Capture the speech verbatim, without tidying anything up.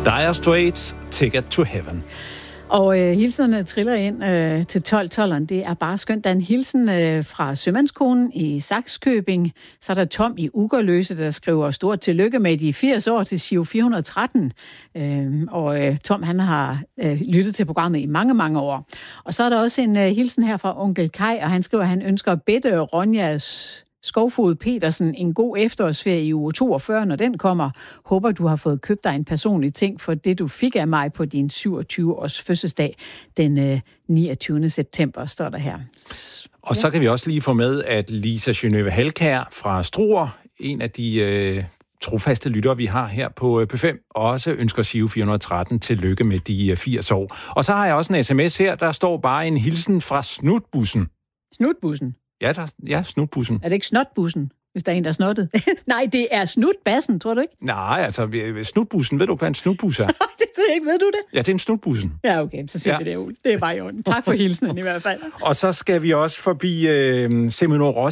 Dire Straits, Ticket to Heaven. Og øh, hilsenerne triller ind øh, til tolv tolveren. Det er bare skønt. Der er en hilsen øh, fra sømandskonen i Sakskøbing. Så er der Tom i Ugerløse, der skriver stort tillykke med de firs år til Giro fire hundrede og tretten. Øh, og øh, Tom, han har øh, lyttet til programmet i mange, mange år. Og så er der også en øh, hilsen her fra onkel Kai, og han skriver, at han ønsker Bette og Ronjas Skovfod Petersen en god efterårsferie i uge toogfyrre, når den kommer. Håber, du har fået købt dig en personlig ting for det, du fik af mig på din syvogtyve-års fødselsdag den øh, niogtyvende september, står der her. Og så kan vi også lige få med, at Lisa Genøve Halkær fra Struer, en af de øh, trofaste lyttere, vi har her på P fem, også ønsker Giro fire hundrede og tretten tillykke med de firs år. Og så har jeg også en sms her, der står bare en hilsen fra Snutbussen. Snutbussen? Ja, der, ja, Snutbussen. Er det ikke Snotbussen, hvis der er en, der er snottet? Nej, det er Snutbassen, tror du ikke? Nej, altså, Snutbussen, ved du, hvad en snutbus er? Det ved jeg ikke, ved du det? Ja, det er en Snutbussen. Ja, okay, så siger ja. vi det, Ole. Det er bare i orden. Tak for hilsenen i hvert fald. Og så skal vi også forbi øh, Seminole